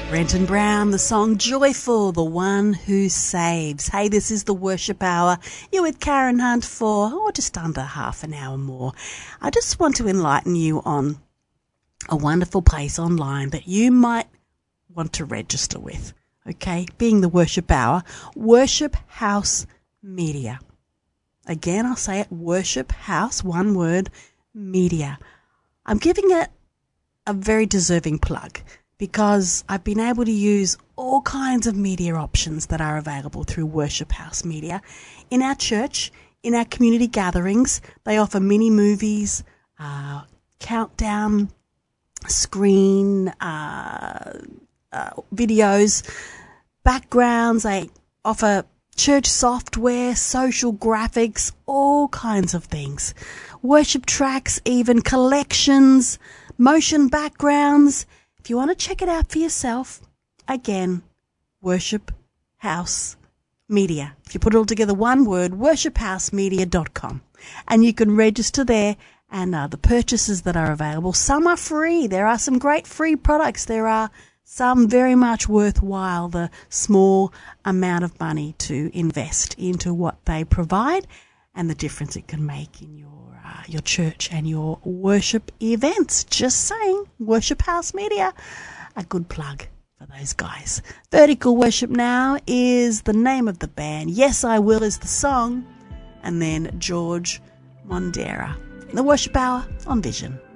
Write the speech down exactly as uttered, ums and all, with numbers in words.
Renton Brown, the song Joyful, the one who saves. Hey, this is the Worship Hour. You're with Karen Hunt for, oh, just under half an hour more. I just want to enlighten you on a wonderful place online that you might want to register with. Okay, being the Worship Hour, Worship House Media. Again, I'll say it, Worship House, one word, Media. I'm giving it a very deserving plug because I've been able to use all kinds of media options that are available through Worship House Media. In our church, in our community gatherings, they offer mini movies, uh, countdown, screen, uh, uh, videos, backgrounds. They offer church software, social graphics, all kinds of things. Worship tracks, even collections, motion backgrounds. If you want to check it out for yourself, again, Worship House Media. If you put it all together, one word, worship house media dot com. And you can register there, and uh, the purchases that are available, some are free. There are some great free products. There are some very much worthwhile, the small amount of money to invest into what they provide and the difference it can make in your uh, your church and your worship events. Just saying, Worship House Media, a good plug for those guys. Vertical Worship Now is the name of the band. Yes, I Will is the song. And then George Mondera. The Worship Hour on Vision.